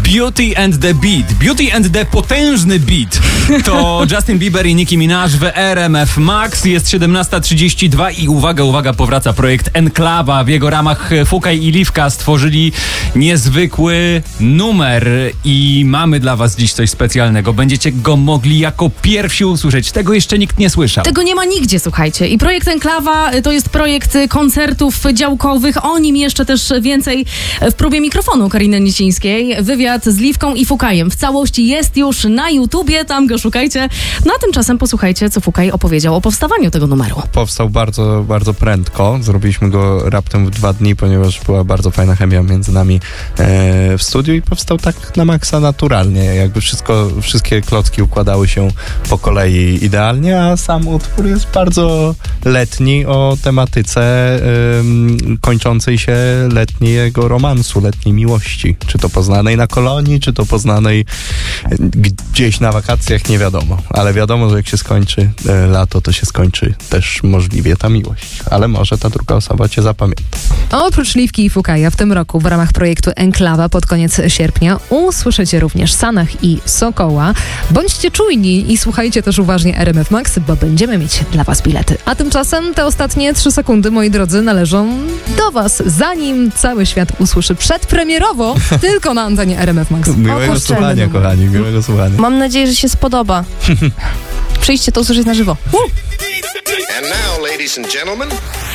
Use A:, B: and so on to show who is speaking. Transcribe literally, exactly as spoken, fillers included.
A: Beauty and the Beat. Beauty and the potężny beat. To Justin Bieber i Nicki Minaj w R M F Max. Jest siedemnasta trzydzieści dwa i uwaga, uwaga, powraca projekt Enklawa. W jego ramach Fukaj i Liwka stworzyli niezwykły numer i mamy dla was dziś coś specjalnego. Będziecie go mogli jako pierwsi usłyszeć. Tego jeszcze nikt nie słyszał.
B: Tego nie ma nigdzie, słuchajcie. I projekt Enklawa to jest projekt koncertów działkowych. O nim jeszcze też więcej w próbie mikrofonu Kariny Nicińskiej. Wywiad z Liwką i Fukajem. W całości jest już na YouTubie, tam go szukajcie. No a tymczasem posłuchajcie, co Fukaj opowiedział o powstawaniu tego numeru.
C: Powstał bardzo, bardzo prędko. Zrobiliśmy go raptem w dwa dni, ponieważ była bardzo fajna chemia między nami e, w studiu i powstał tak na maksa naturalnie. Jakby wszystko, wszystkie klocki układały się po kolei idealnie, a sam utwór jest bardzo letni, o tematyce e, kończącej się letniego romansu, letniej miłości. Czy to poznanej na kolonii, czy to poznanej gdzieś na wakacjach, nie wiadomo. Ale wiadomo, że jak się skończy e, lato, to się skończy też możliwie ta miłość. Ale może ta druga osoba cię zapamięta.
D: Oprócz Liwki i Fukaja w tym roku w ramach projektu Enklawa pod koniec sierpnia usłyszycie również Sanach i Sokoła. Bądźcie czujni i słuchajcie też uważnie R M F Max, bo będziemy mieć dla was bilety. A tymczasem te ostatnie trzy sekundy, moi drodzy, należą do was, zanim cały świat usłyszy przedpremierowo tylko na antenie R M F Max.
C: Miłego słuchania, kochani, miłego słuchania.
E: Mam nadzieję, że się spodoba. Przyjdźcie to usłyszeć na żywo. Uh!
F: And now, ladies and gentlemen...